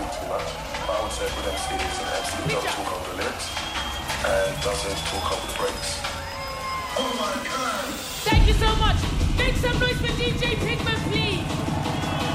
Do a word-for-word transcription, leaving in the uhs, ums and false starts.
talk too much. But I would say a good M C is an M C who doesn't talk over the lyrics and doesn't talk over the breaks. Oh my God! Thank you so much. Make some noise for D J Pigman.